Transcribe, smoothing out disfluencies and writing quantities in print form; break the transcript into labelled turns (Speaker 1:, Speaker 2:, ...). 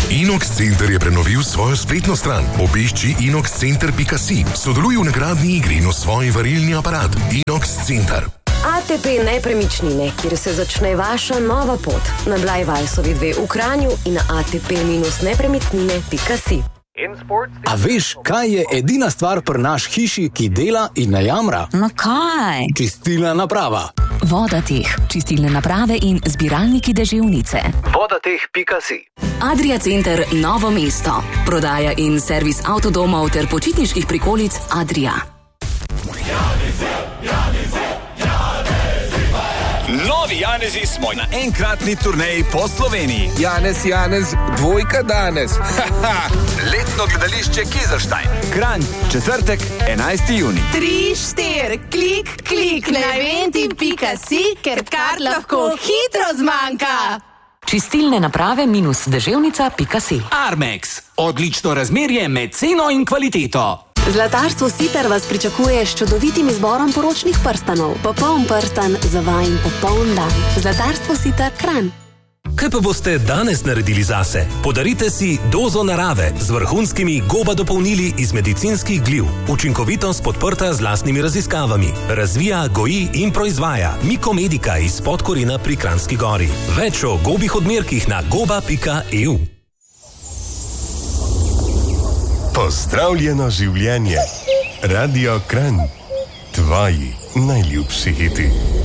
Speaker 1: Inox Center je prenovil svojo spletno stran. Obišči inoxcenter.si. Sodeluj v nagradni igri in osvoji varilni aparat. Inox Center.
Speaker 2: ATP nepremičnine, kjer se začne vaša nova pot. Na Blajvalsovi 2 v Kranju in na atp-nepremičnine.si.
Speaker 3: A veš, kaj je edina stvar pri naš hiši, ki dela in ne jamra?
Speaker 4: No kaj?
Speaker 3: Čistilna naprava.
Speaker 4: Vodateh, čistilne naprave in zbiralniki deževnice.
Speaker 3: Vodateh.si.
Speaker 4: Adria Center Novo mesto. Prodaja in servis avtodomov ter počitniških prikolic Adria.
Speaker 5: Novi Janezi smo na enkratni turneji po Sloveniji.
Speaker 6: Janez, dvojka danes.
Speaker 5: Letno gledališče Kizerstein. Kranj, četrtek, 11. juni.
Speaker 7: 3, 4, klik, na eventi.si, ker kar lahko hitro zmanjka.
Speaker 4: Čistilne naprave -deževnica.si.
Speaker 8: Armex. Odlično razmerje med ceno in kvaliteto.
Speaker 9: Zlatarstvo Sitar vas pričakuje s čudovitim izborom poročnih prstanov. Popoln prstan za vajin popoln dan. Zlatarstvo Sitar Kranj.
Speaker 10: Kaj pa boste danes naredili zase? Podarite si dozo narave z vrhunskimi goba dopolnili iz medicinskih gliv. Učinkovitost podprta z lastnimi raziskavami. Razvija, goji in proizvaja Mikomedika iz Podkorina pri Kranjski Gori. Več o gobih odmerkih na goba.eu.
Speaker 11: Pozdravljeno življenje. Radio Kranj. Tvoji najljubši hiti.